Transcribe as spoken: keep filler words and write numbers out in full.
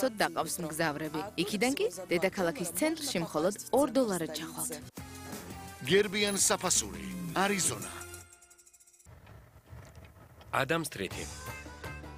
საერთოდ დაყავს მგზავრები. იქიდან კი დედაქალაქის ცენტრში მხოლოდ ორ დოლარად ჩახვალთ. გერბიან საფასური, არიზონა. ადამ სტრიტი.